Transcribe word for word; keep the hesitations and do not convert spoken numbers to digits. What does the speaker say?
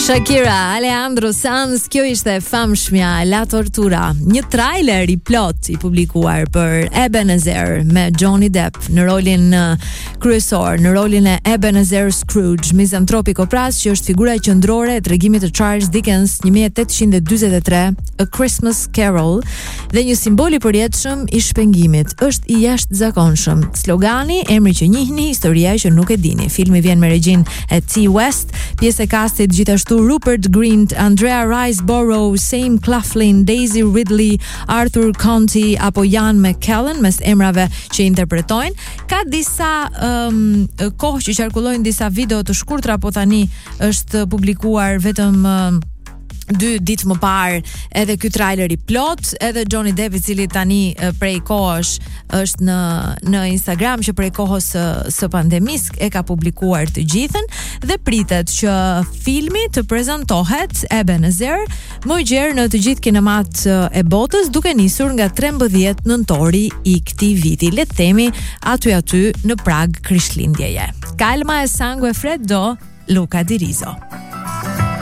Shakira, Alejandro Sanz, kjo ishte famshmja La Tortura, një trailer i plot i publikuar për Ebenezer me Johnny Depp në rolin kryesor, në rolin e Ebenezer Scrooge, mizantropi kopras që është figura qendrore e tregimit të Charles Dickens një mijë e tetëqind e dyzet e tre, A Christmas Carol, dhe një simbol i përjetshëm i shpengimit. Është i jashtëzakonshëm. Slogani, emri që njihni, historia që nuk e dini. Filmi vjen me regjin e T. West, pjesë e kastit gjithashtu Rupert Grint, Andrea Riseborough, Sam Claflin, Daisy Ridley, Arthur Conti apo Ian McKellen mes emrave që interpretojnë. Ka disa um, kohë që qarkullojnë disa video të shkurtra, po tani është publikuar vetëm um, dy ditë më parë edhe ky trailer i plot, edhe Johnny Depp i cili tani prej kohësh është në në Instagram që prej kohës së, së pandemisë e ka publikuar të gjithën dhe pritet që filmi të prezantohet Ebenezer më gjerë në të gjithë kinemat e botës, duke nisur nga trembëdhjetë nëntori i këtij viti. Le të themi aty aty në prag Krishtlindjeje. Calma e sangue freddo, Luca Di Rizzo.